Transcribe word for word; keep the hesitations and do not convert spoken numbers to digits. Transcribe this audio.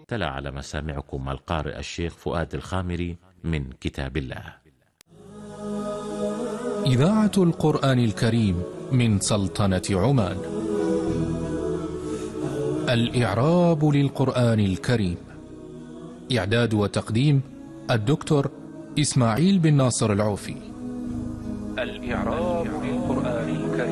تلا على مسامعكم القارئ الشيخ فؤاد الخامري من كتاب الله. إذاعة القرآن الكريم من سلطنة عمان. الإعراب للقرآن الكريم. إعداد وتقديم الدكتور إسماعيل بن ناصر العوفي. الإعراب للقرآن الكريم.